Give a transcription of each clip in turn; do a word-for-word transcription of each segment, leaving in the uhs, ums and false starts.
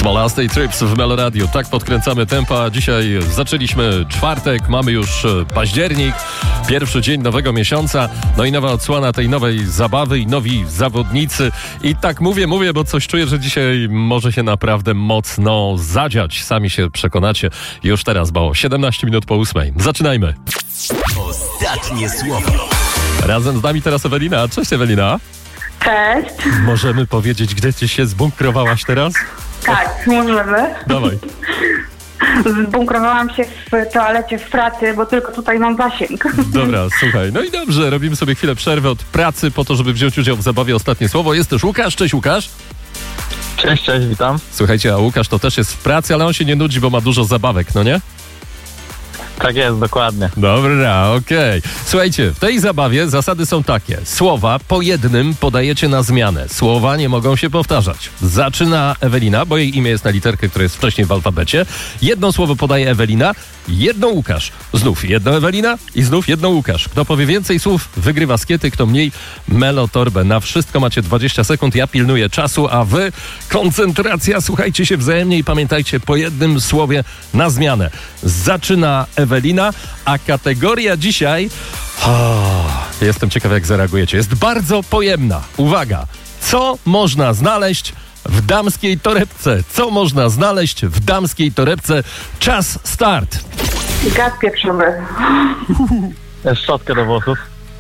Smolasty Trips w Meloradiu. Tak podkręcamy tempa. Dzisiaj zaczęliśmy czwartek, mamy już październik, pierwszy dzień nowego miesiąca, no i nowa odsłona tej nowej zabawy i nowi zawodnicy. I tak mówię, mówię, bo coś czuję, że dzisiaj może się naprawdę mocno zadziać. Sami się przekonacie już teraz, bo siedemnaście minut po ósmej. Zaczynajmy. Ostatnie słowo. Razem z nami teraz Ewelina. Cześć, Ewelina. Cześć. Możemy powiedzieć, gdzie ty się zbunkrowałaś teraz? Tak, możemy. Dawaj. Zbunkrowałam się w toalecie w pracy, bo tylko tutaj mam zasięg. Dobra, słuchaj. No i dobrze, robimy sobie chwilę przerwy od pracy po to, żeby wziąć udział w zabawie Ostatnie Słowo. Jest też Łukasz. Cześć, Łukasz. Cześć, cześć, witam. Słuchajcie, a Łukasz to też jest w pracy, ale on się nie nudzi, bo ma dużo zabawek, no nie? Tak jest, dokładnie. Dobra, okej. Okay. Słuchajcie, w tej zabawie zasady są takie. Słowa po jednym podajecie na zmianę. Słowa nie mogą się powtarzać. Zaczyna Ewelina, bo jej imię jest na literkę, która jest wcześniej w alfabecie. Jedno słowo podaje Ewelina, jedno Łukasz. Znów jedno Ewelina i znów jedno Łukasz. Kto powie więcej słów, wygrywa skiety, kto mniej, melotorbę. Na wszystko macie dwadzieścia sekund, ja pilnuję czasu, a wy koncentracja, słuchajcie się wzajemnie i pamiętajcie po jednym słowie na zmianę. Zaczyna Ewelina, a kategoria dzisiaj... Oh, jestem ciekaw, jak zareagujecie. Jest bardzo pojemna. Uwaga! Co można znaleźć w damskiej torebce? Co można znaleźć w damskiej torebce? Czas start. Gaz pieprzowy. Szczotkę do włosów.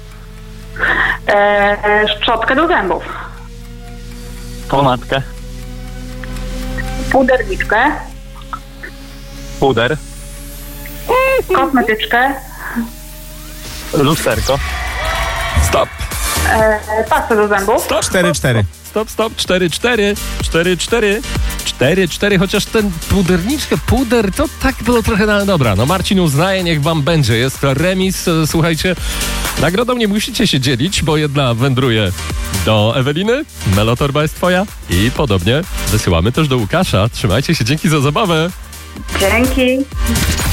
E, szczotkę do zębów. Pomadkę. Puderniczkę. Puder. Kosmetyczkę. Lusterko. Stop. E, pastę do zębów. Stop. cztery cztery. Stop, stop. cztery cztery. cztery cztery. cztery cztery, chociaż ten puderniczkę, puder, to tak było trochę, no dobra. No Marcin uznaje, niech wam będzie. Jest remis, słuchajcie. Nagrodą nie musicie się dzielić, bo jedna wędruje do Eweliny, melotorba jest twoja i podobnie wysyłamy też do Łukasza. Trzymajcie się, dzięki za zabawę. Dzięki.